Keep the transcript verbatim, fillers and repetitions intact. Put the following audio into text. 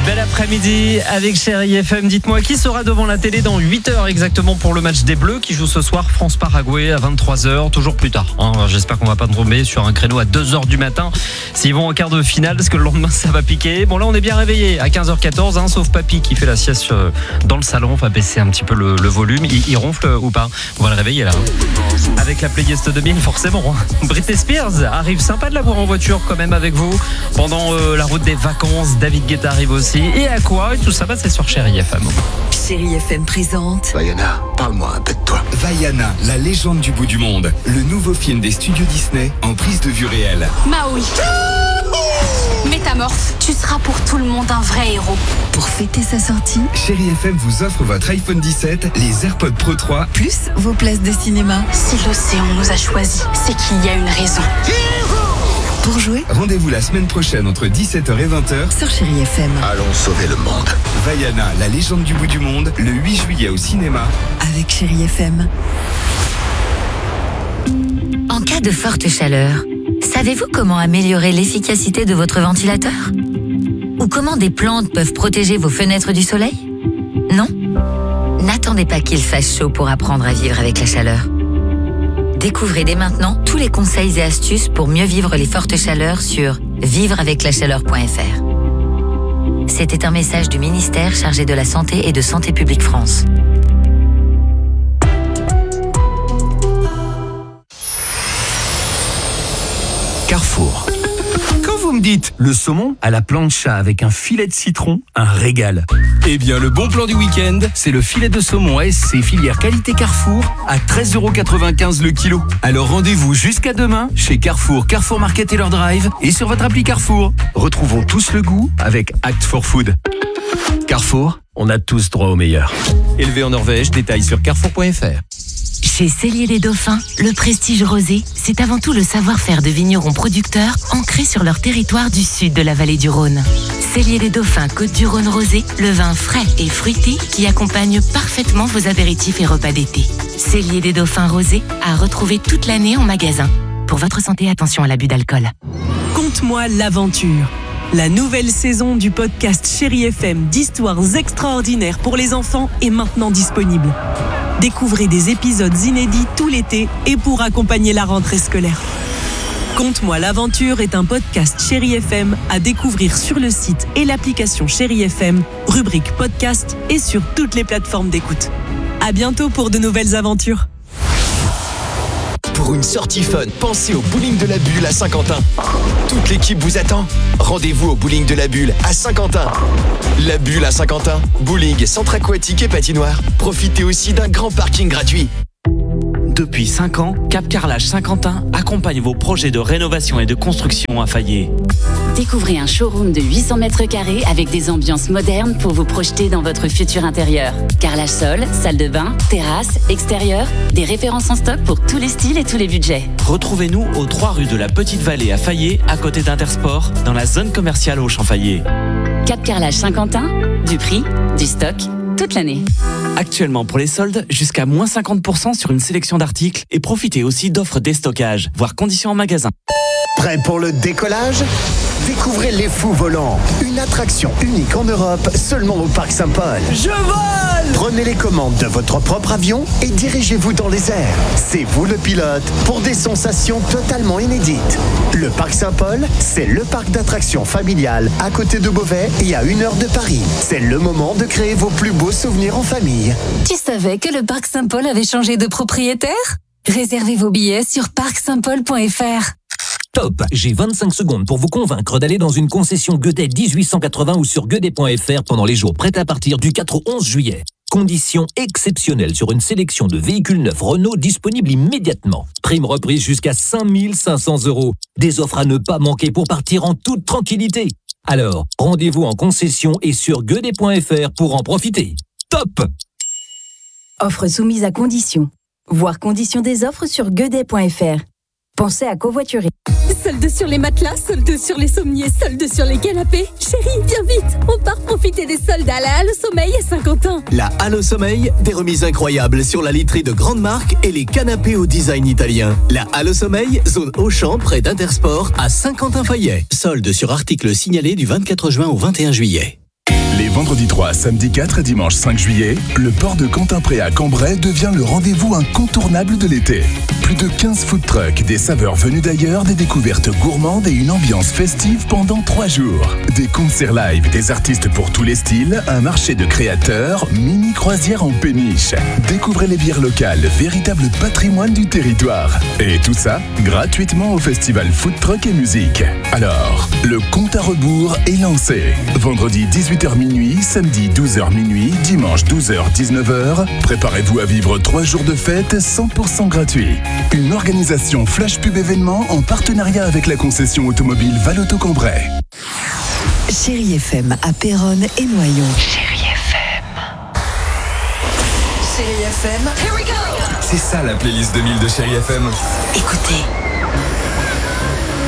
Bel après-midi avec Chérie F M. Dites-moi qui sera devant la télé dans huit heures exactement pour le match des Bleus qui joue ce soir France-Paraguay à vingt-trois heures, toujours plus tard. Hein. J'espère qu'on va pas tomber sur un créneau à deux heures du matin s'ils vont en quart de finale parce que le lendemain ça va piquer. Bon là on est bien réveillé à quinze heures quatorze, hein, sauf Papy qui fait la sieste dans le salon. On va baisser un petit peu le, le volume. Il, il ronfle ou pas? On va le réveiller là. Avec la playlist deux mille forcément. Britney Spears arrive, sympa de la voir en voiture quand même avec vous pendant euh, la route des vacances. David Guetta arrive aussi. Et à quoi? Et tout ça, bah, c'est sur Chérie F M. Chérie F M présente Vaiana, parle-moi un peu de toi. Vaiana, la légende du bout du monde. Le nouveau film des studios Disney en prise de vue réelle. Maui. Métamorphe, tu seras pour tout le monde un vrai héros. Pour fêter sa sortie, Chérie F M vous offre votre iPhone dix-sept, les AirPods Pro trois, plus vos places de cinéma. Si l'océan nous a choisis, c'est qu'il y a une raison. Pour jouer, rendez-vous la semaine prochaine entre dix-sept heures et vingt heures sur Chérie F M. Allons sauver le monde. Vaiana, la légende du bout du monde, le huit juillet au cinéma. Avec Chérie F M. En cas de forte chaleur, savez-vous comment améliorer l'efficacité de votre ventilateur? Ou comment des plantes peuvent protéger vos fenêtres du soleil? Non? N'attendez pas qu'il fasse chaud pour apprendre à vivre avec la chaleur. Découvrez dès maintenant tous les conseils et astuces pour mieux vivre les fortes chaleurs sur vivre avec la chaleur point f r. C'était un message du ministère chargé de la Santé et de Santé publique France. Carrefour. Quand vous me dites le saumon à la plancha avec un filet de citron, un régal. Eh bien, le bon plan du week-end, c'est le filet de saumon A S C filière qualité Carrefour à treize euros quatre-vingt-quinze le kilo. Alors rendez-vous jusqu'à demain chez Carrefour, Carrefour Market Taylor Drive et sur votre appli Carrefour. Retrouvons tous le goût avec Act for Food. Carrefour, on a tous droit au meilleur. Élevé en Norvège, détails sur carrefour point f r. Chez Cellier les Dauphins, le prestige rosé, c'est avant tout le savoir-faire de vignerons producteurs ancrés sur leur territoire du sud de la vallée du Rhône. Cellier les Dauphins Côte-du-Rhône rosé, le vin frais et fruité qui accompagne parfaitement vos apéritifs et repas d'été. Cellier des Dauphins rosé à retrouver toute l'année en magasin. Pour votre santé, attention à l'abus d'alcool. Conte-moi l'aventure. La nouvelle saison du podcast Chérie F M d'histoires extraordinaires pour les enfants est maintenant disponible. Découvrez des épisodes inédits tout l'été et pour accompagner la rentrée scolaire. Conte-moi l'aventure est un podcast Chérie F M à découvrir sur le site et l'application Chérie F M, rubrique podcast et sur toutes les plateformes d'écoute. À bientôt pour de nouvelles aventures. Pour une sortie fun, pensez au bowling de la Bulle à Saint-Quentin. Toute l'équipe vous attend. Rendez-vous au bowling de la Bulle à Saint-Quentin. La Bulle à Saint-Quentin, bowling, centre aquatique et patinoire. Profitez aussi d'un grand parking gratuit. Depuis cinq ans, Cap Carrelage Saint-Quentin accompagne vos projets de rénovation et de construction à Fayet. Découvrez un showroom de huit cents mètres carrés avec des ambiances modernes pour vous projeter dans votre futur intérieur. Carrelage sol, salle de bain, terrasse, extérieur, des références en stock pour tous les styles et tous les budgets. Retrouvez-nous aux trois rues de la Petite Vallée à Fayet, à côté d'Intersport, dans la zone commerciale au Champ-Fayet. Cap Carrelage Saint-Quentin, du prix, du stock, toute l'année. Actuellement pour les soldes, jusqu'à moins cinquante pour cent sur une sélection d'articles et profitez aussi d'offres déstockage, voire conditions en magasin. Prêt pour le décollage? Découvrez les Fous Volants, une attraction unique en Europe, seulement au Parc Saint-Paul. Je vole! Prenez les commandes de votre propre avion et dirigez-vous dans les airs. C'est vous le pilote pour des sensations totalement inédites. Le Parc Saint-Paul, c'est le parc d'attractions familial à côté de Beauvais et à une heure de Paris. C'est le moment de créer vos plus beaux souvenirs en famille. Tu savais que le Parc Saint-Paul avait changé de propriétaire? Réservez vos billets sur parc saint paul point f r. Top, j'ai vingt-cinq secondes pour vous convaincre d'aller dans une concession Guedet dix-huit cent quatre-vingts ou sur guedet point f r pendant les jours prêts à partir du quatre au onze juillet. Conditions exceptionnelles sur une sélection de véhicules neufs Renault disponibles immédiatement. Prime reprise jusqu'à cinq mille cinq cents euros. Des offres à ne pas manquer pour partir en toute tranquillité. Alors, rendez-vous en concession et sur guedet point f r pour en profiter. Top! Offre soumise à conditions. Voir conditions des offres sur guedet point f r. Pensez à covoiturer. Solde sur les matelas, solde sur les sommiers, solde sur les canapés. Chérie, viens vite, on part profiter des soldes à la Halle au Sommeil à Saint-Quentin. La Halle au Sommeil, des remises incroyables sur la literie de grandes marques et les canapés au design italien. La Halle au Sommeil, zone Auchan près d'Intersport à Saint-Quentin-Fayet. Solde sur articles signalés du vingt-quatre juin au vingt et un juillet. vendredi trois, samedi quatre et dimanche cinq juillet, le port de Quentin-Pré à Cambrai devient le rendez-vous incontournable de l'été. Plus de quinze food trucks, des saveurs venues d'ailleurs, des découvertes gourmandes et une ambiance festive pendant trois jours. Des concerts live, des artistes pour tous les styles, un marché de créateurs, mini croisière en péniche. Découvrez les bières locales, véritable patrimoine du territoire. Et tout ça gratuitement au festival Food Truck et Musique. Alors, le compte à rebours est lancé. Vendredi dix-huit heures minuit, samedi douze heures minuit, dimanche douze heures dix-neuf heures. Préparez-vous à vivre trois jours de fête cent pour cent gratuits. Une organisation Flash Pub événement en partenariat avec la concession automobile Valoto Cambrai. Chérie F M à Péronne et Noyon. Chérie F M. Chérie F M. C'est ça la playlist deux mille de Chérie F M. Écoutez.